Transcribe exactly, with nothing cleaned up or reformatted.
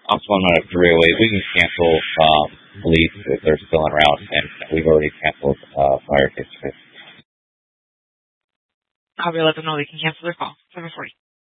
Also, one minute three oh eight. We can cancel um, police if they're still en route, and we've already canceled uh, fire face to face. I'll be let them know they can cancel their call. seven forty.